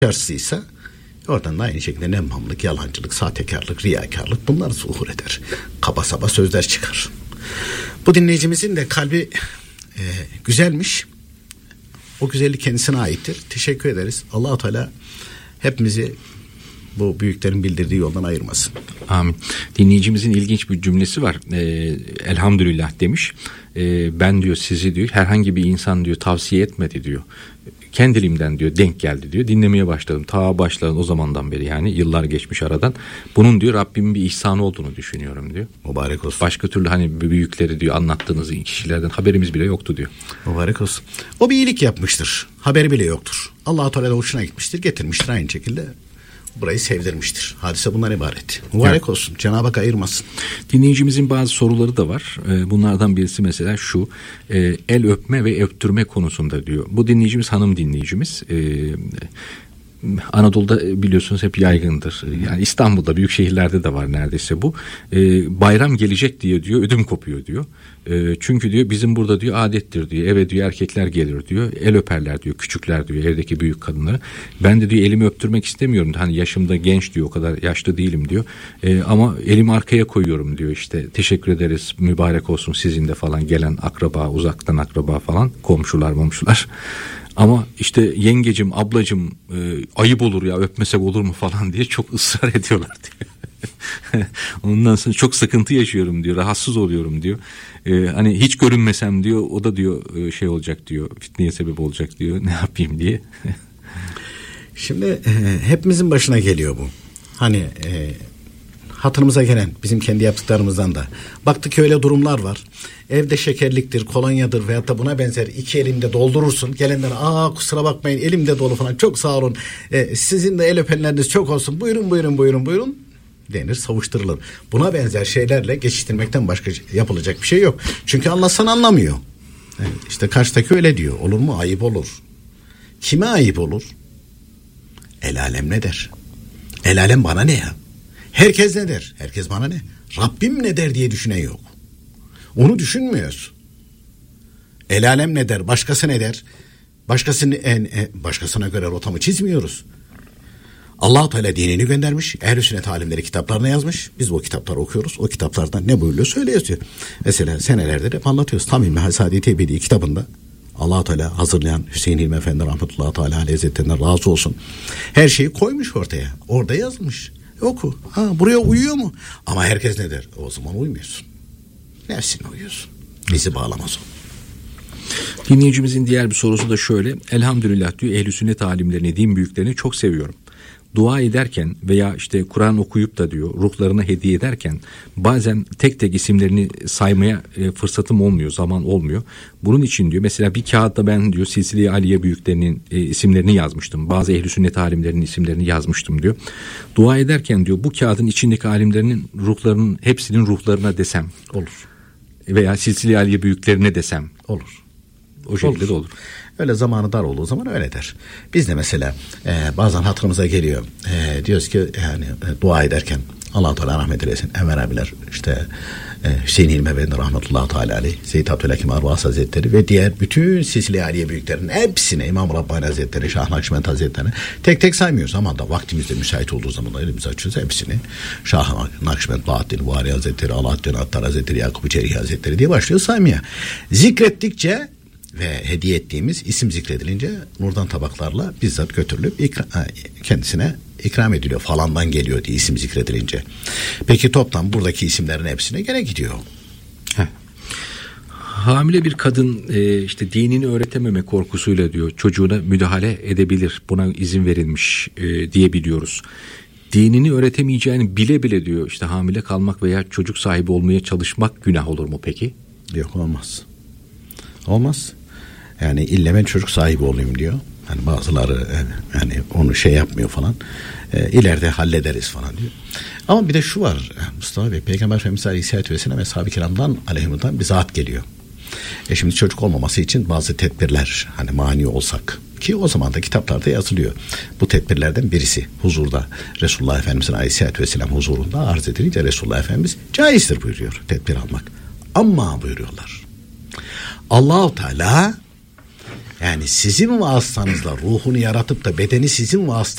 başarısıysa oradan da aynı şekilde nemmamlık, yalancılık, sahtekarlık, riyakarlık bunlar zuhur eder. Kaba saba sözler çıkar. Bu dinleyicimizin de kalbi güzelmiş. O güzellik kendisine aittir. Teşekkür ederiz. Allah-u Teala hepimizi bu büyüklerin bildirdiği yoldan ayırmasın. Amin. Dinleyicimizin ilginç bir cümlesi var. Elhamdülillah demiş. Ben diyor sizi diyor herhangi bir insan diyor tavsiye etmedi diyor. Kendiliğimden diyor denk geldi diyor. Dinlemeye başladım. Ta başladım o zamandan beri yani yıllar geçmiş aradan. Bunun diyor Rabbimin bir ihsanı olduğunu düşünüyorum diyor. Mübarek olsun. Başka türlü hani büyükleri diyor anlattığınız kişilerden haberimiz bile yoktu diyor. Mübarek olsun. O bir iyilik yapmıştır. Haberi bile yoktur. Allah-u Teala da hoşuna gitmiştir. Getirmiştir aynı şekilde. Burayı sevdirmiştir. Hadise bundan ibaret. Mübarek evet. olsun. Cenab-ı Hak ayırmasın. Dinleyicimizin bazı soruları da var. Bunlardan birisi mesela şu. El öpme ve öptürme konusunda diyor. Bu dinleyicimiz hanım dinleyicimiz. Anadolu'da biliyorsunuz hep yaygındır. Yani İstanbul'da büyük şehirlerde de var neredeyse bu. Bayram gelecek diye diyor ödüm kopuyor diyor. Çünkü diyor bizim burada diyor adettir diyor. Eve diyor erkekler gelir diyor. El öperler diyor. Küçükler diyor evdeki büyük kadınları. Ben de diyor elimi öptürmek istemiyorum. Hani yaşımda genç diyor o kadar yaşlı değilim diyor. Ama elimi arkaya koyuyorum diyor işte. Teşekkür ederiz mübarek olsun sizin de falan gelen akraba uzaktan akraba falan komşular. Ama işte yengecim, ablacım ayıp olur ya öpmesek olur mu falan diye çok ısrar ediyorlar diyor. Ondan sonra çok sıkıntı yaşıyorum diyor, rahatsız oluyorum diyor. Hani hiç görünmesem diyor, o da diyor şey olacak diyor, fitneye sebep olacak diyor, ne yapayım diye. Şimdi hepimizin başına geliyor bu. Hani hatırımıza gelen bizim kendi yaptıklarımızdan da. Baktık ki öyle durumlar var. Evde şekerliktir, kolonyadır veyahut da buna benzer 2 elimde doldurursun. Gelenler kusura bakmayın elimde dolu falan çok sağ olun. Sizin de el öpenleriniz çok olsun. Buyurun denir, savuşturulur. Buna benzer şeylerle geçiştirmekten başka yapılacak bir şey yok. Çünkü anlatsan anlamıyor. Yani işte karşıdaki öyle diyor. Olur mu? Ayıp olur. Kime ayıp olur? El alem ne der? El alem bana ne ya? Herkes ne der? Herkes bana ne? Rabbim ne der diye düşünen yok. Onu düşünmüyoruz. El alem ne der? Başkası ne der? Başkasına göre rotamı çizmiyoruz. Allah-u Teala dinini göndermiş. Ehl-i sünnet alimleri kitaplarına yazmış. Biz bu kitapları okuyoruz. O kitaplardan ne buyuruyor söylüyoruz diyor. Mesela senelerdir hep anlatıyoruz. Tam İlmi Hasadi Tebedi kitabında Allah-u Teala hazırlayan Hüseyin İlmi Efendi rahmetullahi teala aleyhi hazretlerinden razı olsun. Her şeyi koymuş ortaya. Orada yazmış. Oku. Buraya uyuyor mu? Ama herkes ne der? O zaman uymuyorsun. Nefsine uyuyorsun. Bizi bağlamaz o. Dinleyicimizin diğer bir sorusu da şöyle. Elhamdülillah diyor ehl-i sünnet alimlerini, din büyüklerini çok seviyorum. Dua ederken veya işte Kur'an okuyup da diyor ruhlarına hediye ederken bazen tek tek isimlerini saymaya fırsatım olmuyor, zaman olmuyor. Bunun için diyor mesela bir kağıtta ben diyor Silsile-i Aliye büyüklerinin isimlerini yazmıştım. Bazı ehl-i sünnet alimlerinin isimlerini yazmıştım diyor. Dua ederken diyor bu kağıdın içindeki alimlerinin ruhlarının hepsinin ruhlarına desem olur. Veya Silsile-i Aliye büyüklerine desem olur. O şekilde de olur. Öyle zamanı dar olduğu zaman öyle der. Biz de mesela bazen hatırımıza geliyor. Diyoruz ki yani dua ederken Allah-u Teala rahmet eylesin. Enver abiler işte Hüseyin İlmi Efendi rahmetullahi teala aleyh, Seyyid Abdülhakim Arvas Hazretleri ve diğer bütün Silsile-i Aliye büyüklerinin hepsine İmam Rabbani Hazretleri, Şah Nakşibend Hazretleri tek tek saymıyoruz ama da vaktimizde müsait olduğu zaman elimizi açıyoruz hepsini. Şah Nakşibend Bahattin Vari Hazretleri, Alaaddin Attar Hazretleri, Yakup-u Çerihi Hazretleri diye başlıyoruz saymaya. Zikrettikçe ve hediye ettiğimiz isim zikredilince nurdan tabaklarla bizzat götürülüp kendisine ikram ediliyor. Falandan geliyor diye isim zikredilince. Peki toplam buradaki isimlerin hepsine gene gidiyor. Hamile bir kadın işte dinini öğretememe korkusuyla diyor çocuğuna müdahale edebilir. Buna izin verilmiş diye biliyoruz. Dinini öğretemeyeceğini bile bile diyor işte hamile kalmak veya çocuk sahibi olmaya çalışmak günah olur mu peki? Yok olmaz. Olmaz. Yani illa ben çocuk sahibi olayım diyor. Hani bazıları yani onu şey yapmıyor falan. İleride hallederiz falan diyor. Ama bir de şu var Mustafa Bey, Peygamber Efendimiz Aleyhisselatü Vesselam ve Ashab-ı Kiram'dan aleyhimden bir zat geliyor. Şimdi çocuk olmaması için bazı tedbirler hani mani olsak ki o zaman da kitaplarda yazılıyor. Bu tedbirlerden birisi huzurda Resulullah Efendimiz'in Aleyhisselatü Vesselam huzurunda arz edilince Resulullah Efendimiz caizdir buyuruyor tedbir almak. Ama buyuruyorlar Allah-u Teala yani sizin vasıtanızla ruhunu yaratıp da bedeni sizin vasıtanızla